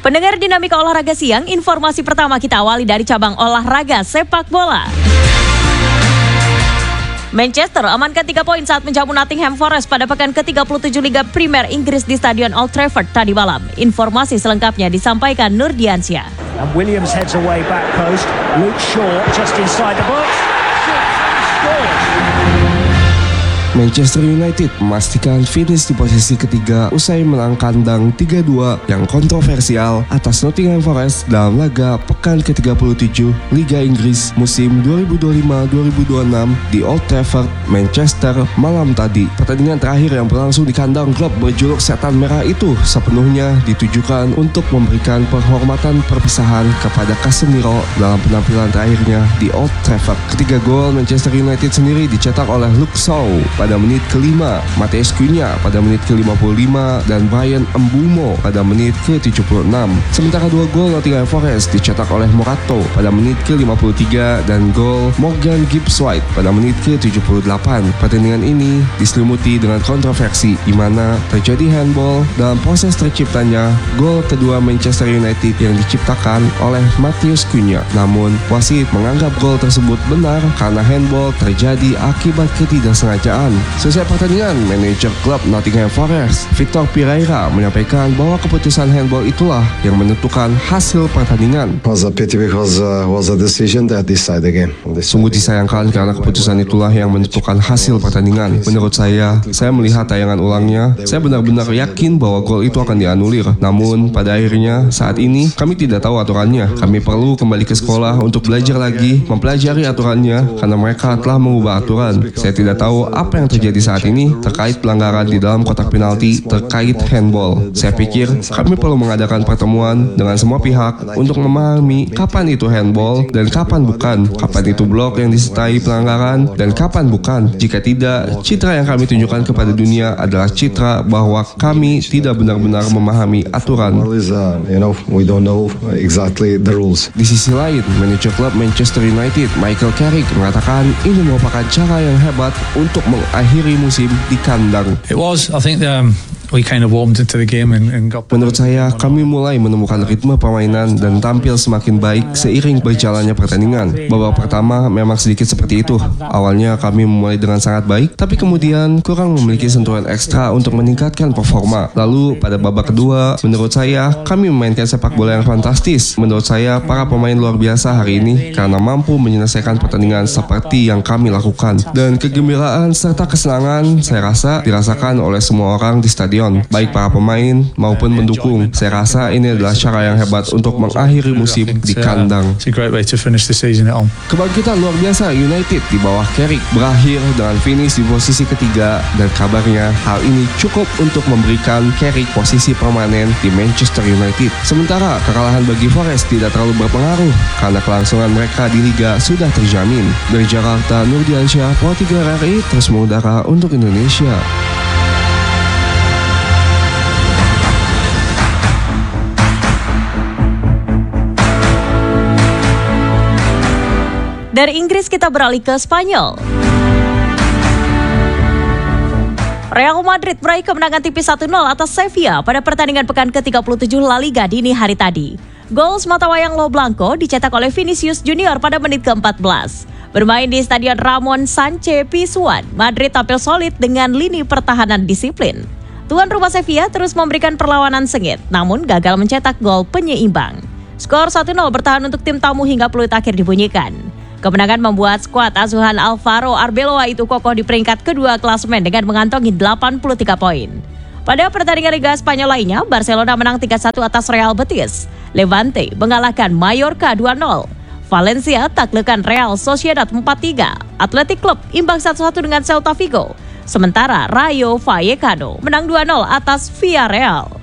Pendengar Dinamika Olahraga Siang, informasi pertama kita awali dari cabang olahraga sepak bola. Manchester amankan 3 poin saat menjamu Nottingham Forest pada pekan ke-37 Liga Premier Inggris di Stadion Old Trafford tadi malam. Informasi selengkapnya disampaikan Nur Diansyah. And Williams heads away back post. Luke Shaw just inside the box. Scores. Manchester United memastikan finish di posisi ketiga usai menang kandang 3-2 yang kontroversial atas Nottingham Forest dalam laga pekan ke-37 Liga Inggris musim 2025-2026 di Old Trafford, Manchester malam tadi. Pertandingan terakhir yang berlangsung di kandang klub berjuluk Setan Merah itu sepenuhnya ditujukan untuk memberikan penghormatan perpisahan kepada Casemiro dalam penampilan terakhirnya di Old Trafford. Ketiga gol Manchester United sendiri dicetak oleh Luke Shaw pada menit ke-5, Matheus Cunha pada menit ke-55, dan Bryan Mbeumo pada menit ke-76. Sementara 2 gol Nottingham Forest dicetak oleh Morato pada menit ke-53 dan gol Morgan Gibbs-White pada menit ke-78. Pertandingan ini diselimuti dengan kontroversi di mana terjadi handball dalam proses terciptanya gol kedua Manchester United yang diciptakan oleh Matheus Cunha. Namun, wasit menganggap gol tersebut benar karena handball terjadi akibat ketidaksengajaan. Selesai pertandingan, manajer klub Nottingham Forest, Vitor Pereira, menyampaikan bahwa keputusan handball itulah yang menentukan hasil pertandingan. Sungguh disayangkan karena keputusan itulah yang menentukan hasil pertandingan. Menurut saya melihat tayangan ulangnya, saya benar-benar yakin bahwa gol itu akan dianulir. Namun, pada akhirnya, saat ini kami tidak tahu aturannya. Kami perlu kembali ke sekolah untuk belajar lagi, mempelajari aturannya, karena mereka telah mengubah aturan. Saya tidak tahu apa yang terjadi saat ini terkait pelanggaran di dalam kotak penalti terkait handball. Saya pikir kami perlu mengadakan pertemuan dengan semua pihak untuk memahami kapan itu handball dan kapan bukan, kapan itu blok yang disertai pelanggaran dan kapan bukan. Jika tidak, citra yang kami tunjukkan kepada dunia adalah citra bahwa kami tidak benar-benar memahami aturan. Di sisi lain, manajer klub Manchester United, Michael Carrick, mengatakan ini merupakan cara yang hebat untuk mengakhiri musim di kandang. Menurut saya, kami mulai menemukan ritme permainan dan tampil semakin baik seiring berjalannya pertandingan. Babak pertama memang sedikit seperti itu. Awalnya kami memulai dengan sangat baik, tapi kemudian kurang memiliki sentuhan ekstra untuk meningkatkan performa. Lalu pada babak kedua, menurut saya, kami memainkan sepak bola yang fantastis. Menurut saya, para pemain luar biasa hari ini karena mampu menyelesaikan pertandingan seperti yang kami lakukan. Dan kegembiraan serta kesenangan saya rasa dirasakan oleh semua orang di stadion, baik para pemain maupun pendukung. Saya rasa ini adalah cara yang hebat untuk mengakhiri musim di kandang. Kebangkitan luar biasa United di bawah Carrick berakhir dengan finish di posisi ketiga, dan kabarnya hal ini cukup untuk memberikan Carrick posisi permanen di Manchester United. Sementara kekalahan bagi Forest tidak terlalu berpengaruh karena kelangsungan mereka di Liga sudah terjamin. Dari Jakarta, Nur Diansyah, Pro 3 RRI, terus mengudara untuk Indonesia. Dari Inggris kita beralih ke Spanyol. Real Madrid meraih kemenangan tipis 1-0 atas Sevilla pada pertandingan pekan ke-37 La Liga dini hari tadi. Gol sematawayang Lo Blanco dicetak oleh Vinicius Junior pada menit ke-14. Bermain di Stadion Ramon Sánchez Pizjuan, Madrid tampil solid dengan lini pertahanan disiplin. Tuan rumah Sevilla terus memberikan perlawanan sengit, namun gagal mencetak gol penyeimbang. Skor 1-0 bertahan untuk tim tamu hingga peluit akhir dibunyikan. Kemenangan membuat skuad asuhan Alvaro Arbeloa itu kokoh di peringkat kedua klasemen dengan mengantongi 83 poin. Pada pertandingan Liga Spanyol lainnya, Barcelona menang 3-1 atas Real Betis. Levante mengalahkan Mallorca 2-0. Valencia taklukkan Real Sociedad 4-3. Athletic Club imbang 1-1 dengan Celta Vigo. Sementara Rayo Vallecano menang 2-0 atas Villarreal.